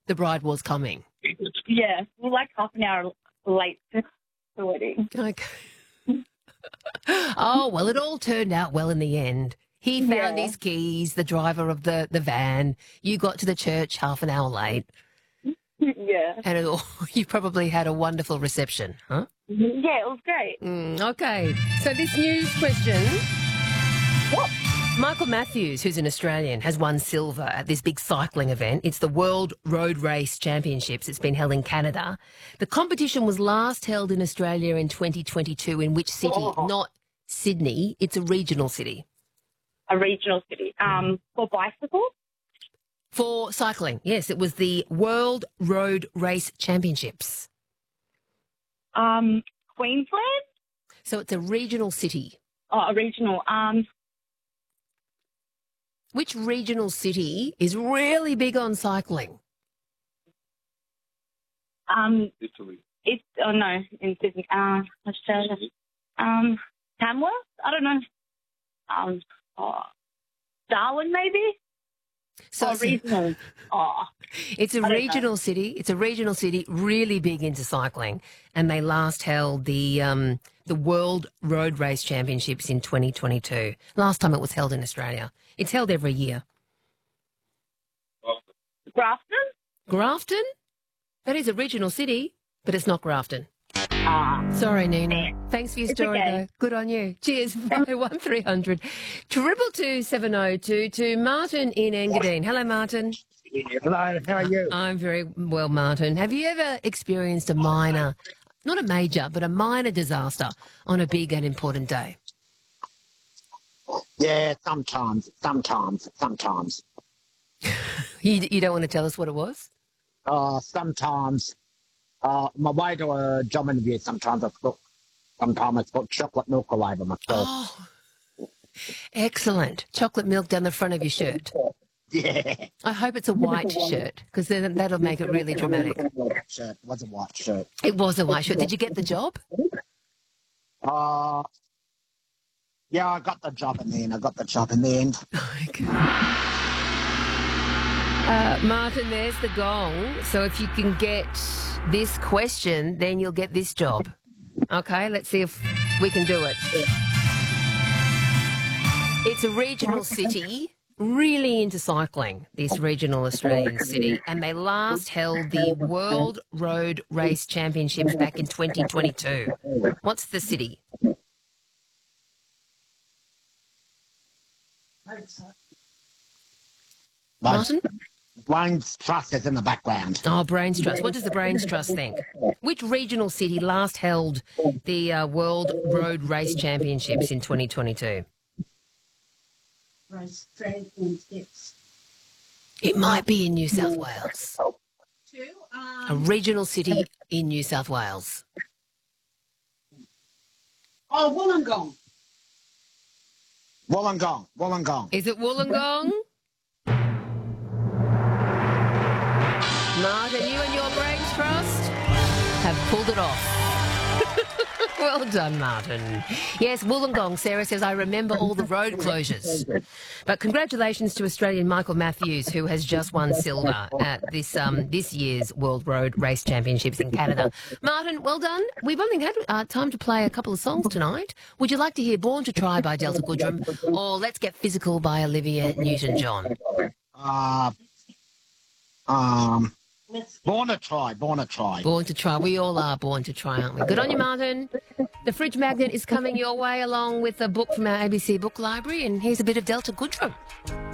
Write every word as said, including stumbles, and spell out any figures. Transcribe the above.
the bride was coming. Yeah, we're like half an hour late to the wedding. Okay. Oh, well, it all turned out well in the end. He found Yeah. his keys, the driver of the, the van. You got to the church half an hour late. Yeah. And it all, you probably had a wonderful reception, huh? Yeah, it was great. Mm, okay. So this news question. What? Michael Matthews, who's an Australian, has won silver at this big cycling event. It's the World Road Race Championships. It's been held in Canada. The competition was last held in Australia in twenty twenty-two. In which city? Oh. Not Sydney. It's a regional city. A regional city. Um, for bicycles? For cycling, yes. It was the World Road Race Championships. Um, Queensland? So it's a regional city. Oh, a regional. Um, Which regional city is really big on cycling? um, Italy. it's, oh no, in Sydney. Uh, Australia. Um, Tamworth? I don't know. Um, oh, Darwin maybe? So oh, it's, a, regional. Oh, it's a I don't know. regional city. It's a regional city, really big into cycling, and they last held the um, the World Road Race Championships in twenty twenty-two. Last time it was held in Australia. It's held every year. Grafton? Grafton? That is a regional city, but it's not Grafton. Ah. Sorry, Nina. Thanks for your It's story, okay. though. Good on you. Cheers. one three hundred triple two seven oh two to Martin in Engadine. Hello, Martin. Hello, how are you? I'm very well, Martin. Have you ever experienced a minor, not a major, but a minor disaster on a big and important day? Yeah, sometimes, sometimes, sometimes. You, you don't want to tell us what it was? Uh, sometimes, uh, my way to a job interview, sometimes I put, sometimes I put chocolate milk all over myself. Oh, excellent. Chocolate milk down the front of your shirt. Yeah. I hope it's a white shirt, because then that'll make it really dramatic. Shirt, it was a white shirt. It was a white shirt. Did you get the job? Uh, yeah, I got the job in the end. I got the job in the end. Okay. Uh, Martin, there's the gong. So if you can get this question, then you'll get this job. Okay, let's see if we can do it. It's a regional city, really into cycling, this regional Australian city, and they last held the World Road Race Championships back in twenty twenty-two. What's the city? Martin? Brains Trust is in the background. Oh, Brains Trust. What does the Brains Trust think? Which regional city last held the uh, World Road Race Championships in twenty twenty-two? It might be in New South Wales. A regional city in New South Wales. Oh, Wollongong. Wollongong, Wollongong. Is it Wollongong? Martin, you and your Brains Trust have pulled it off. Well done, Martin. Yes, Wollongong, Sarah says, I remember all the road closures. But congratulations to Australian Michael Matthews, who has just won silver at this um, this year's World Road Race Championships in Canada. Martin, well done. We've only had uh, time to play a couple of songs tonight. Would you like to hear Born to Try by Delta Goodrem or Let's Get Physical by Olivia Newton-John? Uh, um... Born to try, born to try. Born to try. We all are born to try, aren't we? Good on you, Martin. The Fridge Magnet is coming your way along with a book from our A B C Book Library, and here's a bit of Delta Goodrem.